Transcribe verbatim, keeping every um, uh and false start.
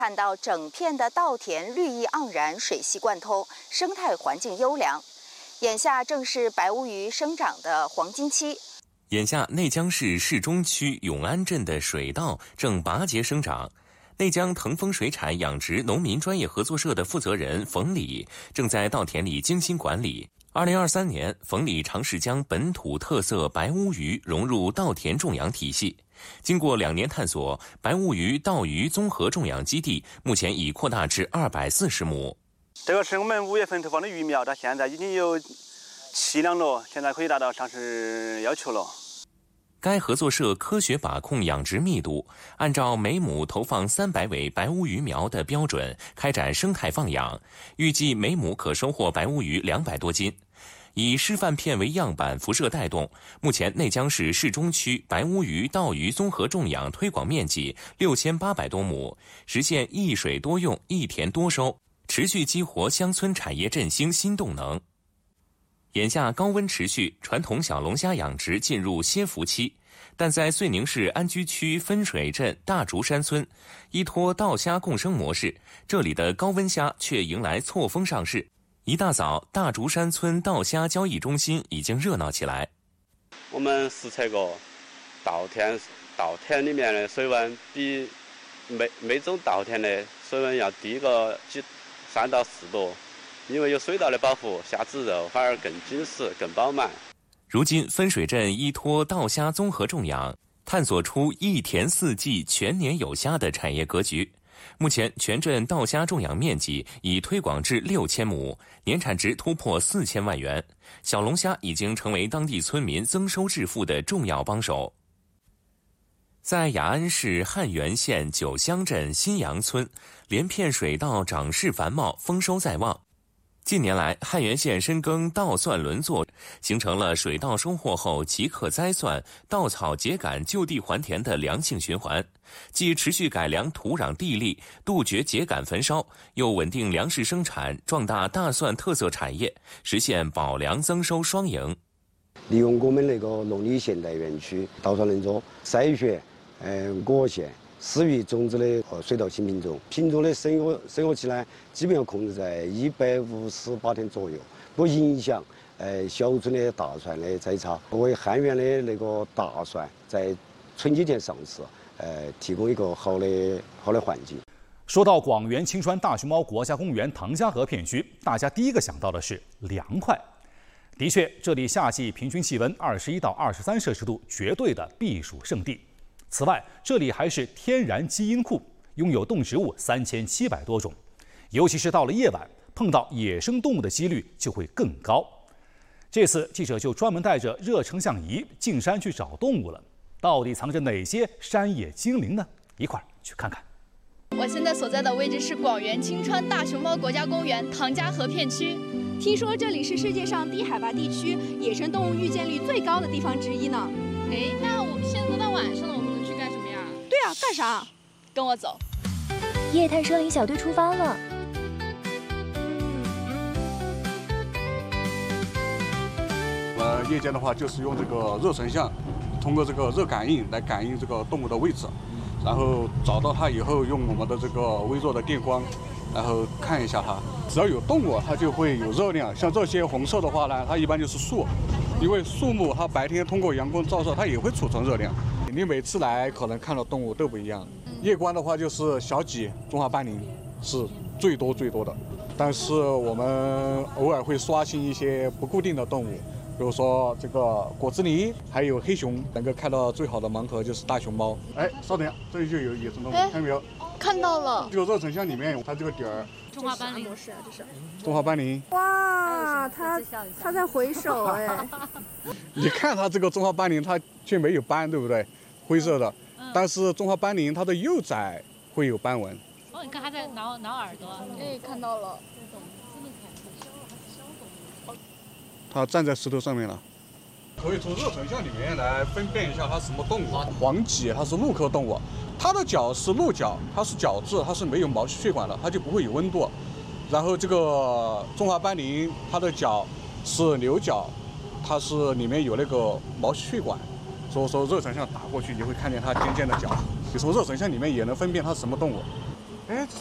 看到整片的稻田绿意盎然，水系贯通，生态环境优良。眼下正是白乌鱼生长的黄金期。 眼下内江市市中区永安镇的水稻正拔节生长。内江腾丰水产养殖农民专业合作社的负责人冯礼正在稻田里精心管理。二零二三年，冯礼尝试将本土特色白乌鱼融入稻田种养体系。经过两年探索，白乌鱼稻鱼综合种养基地目前已扩大至二百四十亩。 这个是我们五月份投放的鱼苗，到现在已经有七两了，现在可以达到上市要求了。 该合作社科学把控养殖密度，按照每亩投放三百尾白乌鱼苗的标准开展生态放养，预计每亩可收获白乌鱼两百多斤。以示范片为样板辐射带动，目前内江市市中区白乌鱼稻鱼综合种养推广面积六千八百多亩，实现一水多用、一田多收，持续激活乡村产业振兴新动能。眼下高温持续，传统小龙虾养殖进入歇伏期，但在遂宁市安居区分水镇大竹山村，依托稻虾共生模式，这里的高温虾却迎来错峰上市。一大早，大竹山村稻虾交易中心已经热闹起来。 我们实测过，稻田稻田里面的水温比每每种稻田的水温要低个几三到四度。因为有水稻的保护，虾子肉反而更紧实、更饱满。 如今，分水镇依托稻虾综合种养，探索出一田四季、全年有虾的产业格局。目前，全镇稻虾种养面积已推广至六千亩，年产值突破四千万元。小龙虾已经成为当地村民增收致富的重要帮手。在雅安市汉源县九乡镇新阳村，连片水稻长势繁茂，丰收在望。近年来，汉源县深耕稻蒜轮作，形成了水稻收获后即刻栽蒜、稻草秸秆就地还田的良性循环，既持续改良土壤地力，杜绝秸秆焚烧，又稳定粮食生产，壮大大蒜特色产业，实现保粮增收双赢。 利用我们那个农历现代园区稻蒜轮作筛选，嗯、呃，我县私域种植的和水稻新品种，品种的生活生活期呢，基本上控制在一百五十八天左右，不影响呃小村的大蒜的栽插，为汉源的那个大蒜在春季前上市，呃提供一个好的好的环境。 说到广元青川大熊猫国家公园唐家河片区，大家第一个想到的是凉快。的确，这里夏季平均气温二十一到二十三摄氏度，绝对的避暑胜地。此外，这里还是天然基因库，拥有动植物三千七百多种，尤其是到了夜晚，碰到野生动物的几率就会更高。这次记者就专门带着热成像仪进山去找动物了，到底藏着哪些山野精灵呢？一块儿去看看。 我现在所在的位置是广元青川大熊猫国家公园唐家河片区。听说这里是世界上低海拔地区野生动物遇见率最高的地方之一呢。 哎，那我们现在都到晚上了，我们能去干什么呀？ 对啊，干啥？跟我走。 夜探摄影小队出发了。 呃，夜间的话就是用这个热成像，通过这个热感应来感应这个动物的位置，然后找到它以后，用我们的这个微弱的电光，然后看一下它。只要有动物，它就会有热量。像这些红色的话呢，它一般就是树，因为树木它白天通过阳光照射，它也会储存热量。你每次来可能看到动物都不一样。夜观的话就是小麂、中华斑羚是最多最多的，但是我们偶尔会刷新一些不固定的动物。比如说这个果子狸，还有黑熊，能够看到最好的盲盒就是大熊猫。哎，稍等，这里就有野生动物，看到没有？ 看到了。 这个热成像里面，它这个点儿， 中华斑羚是啊，这是中华斑羚。 哇，它它在回首哎。 你看它这个中华斑羚，它却没有斑，对不对？灰色的， 嗯、 但是中华斑羚它的幼崽会有斑纹。 哦，你看它在挠挠耳朵。 哎，看到了。 它站在石头上面了，可以从热成像里面来分辨一下它什么动物。黄麂它是陆科动物，它的脚是鹿角，它是角质，它是没有毛细血管的，它就不会有温度。然后这个中华斑羚，它的脚是牛角，它是里面有那个毛细血管，所以说热成像打过去，你会看见它尖尖的角。你从热成像里面也能分辨它是什么动物。 哎。